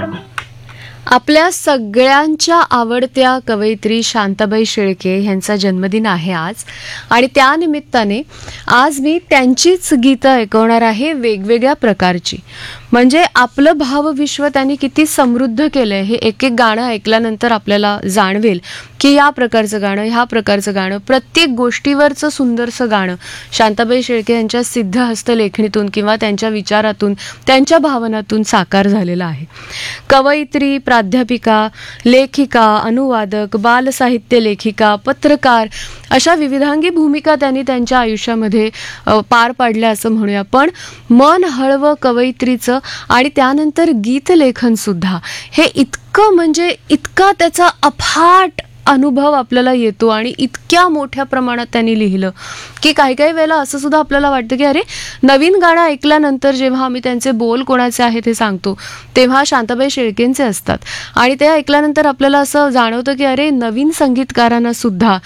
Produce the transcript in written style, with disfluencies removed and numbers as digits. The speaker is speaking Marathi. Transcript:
आपल्या सगळ्यांच्या आवडत्या कवयित्री शांताबाई शेळके यांचा जन्मदिन आहे आज आणि त्या निमित्ताने आज मी त्यांचीच गीतं ऐकवणार आहे वेगवेगळ्या प्रकारची. म्हणजे आपलं भावविश्व त्यांनी किती समृद्ध केलंय हे एक एक गाणं ऐकल्यानंतर आपल्याला जाणवेल की या प्रकारचं गाणं, ह्या प्रकारचं गाणं, प्रत्येक गोष्टीवरचं सुंदरसं गाणं शांताबाई शेळके यांच्या सिद्धहस्त लेखणीतून किंवा त्यांच्या विचारातून, त्यांच्या भावनातून साकार झालेलं आहे. कवयित्री, प्राध्यापिका, लेखिका, अनुवादक, बालसाहित्य लेखिका, पत्रकार अशा विविधांगी भूमिका त्यांनी त्यांच्या आयुष्यामध्ये पार पाडल्या असं म्हणूया. पण मन हळवं कवयित्रीचं आणि त्यानंतर गीतलेखन सुद्धा हे इतकं म्हणजे इतका त्याचा अफाट अनुभव आपल्याला येतो आणि इतक्या मोठ्या प्रमाणात त्यांनी लिहिलं की काही काही वेळेला असं सुद्धा आपल्याला वाटतं की अरे नवीन गाणं ऐकल्यानंतर जेव्हा आम्ही त्यांचे बोल कोणाचे आहेत हे सांगतो तेव्हा शांताबाई शेळकेंचे असतात आणि ते ऐकल्यानंतर आपल्याला असं जाणवतं की अरे नवीन संगीतकारांना सुद्धा